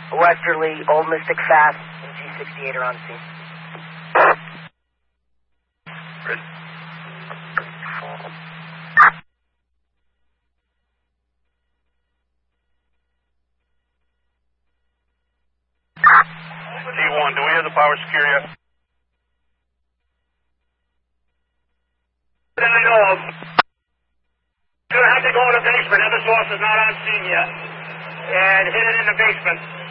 Westerly, Old Mystic Fast, and G68 are on scene. Ready. T1, do we have the power secure yet? That I know of. You're going to have to go in the basement. Other source is not on scene yet. And hit it in the basement.